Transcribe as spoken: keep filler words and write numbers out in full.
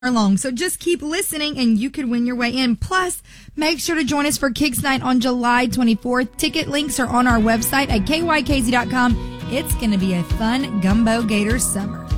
long. So just keep listening and you could win your way in. Plus, make sure to join us for Kicks Night on July twenty-fourth. Ticket links are on our website at K Y K Z dot com. It's going to be a fun Gumbo Gators summer.